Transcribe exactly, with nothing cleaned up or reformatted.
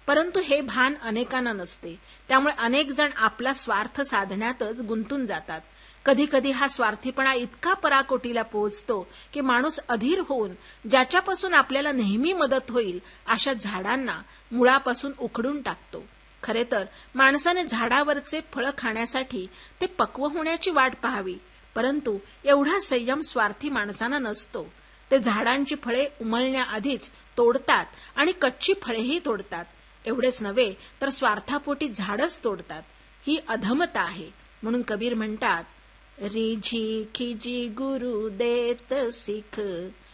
परंतु हे भान अनेकांना नसते. त्यामुळे अनेक जण आपला स्वार्थ साधण्यातच गुंतून जातात. कधी कधी हा स्वार्थीपणा इतका पराकोटीला पोहोचतो की माणूस अधीर होऊन ज्याच्यापासून आपल्याला नेहमी मदत होईल अशा झाडांना मुळापासून उखडून टाकतो. खरे तर माणसाने झाडावरचे फळ खाण्यासाठी ते पक्व होण्याची वाट पाहावी, परंतु एवढा संयम स्वार्थी माणसांना नसतो. ते झाडांची फळे उमलण्याआधीच तोडतात आणि कच्ची फळेही तोडतात. एवढेच नव्हे तर स्वार्थापोटी झाडच तोडतात. ही अधमता आहे. म्हणून कबीर म्हणतात, रिझी खिजी गुरु देत सिख,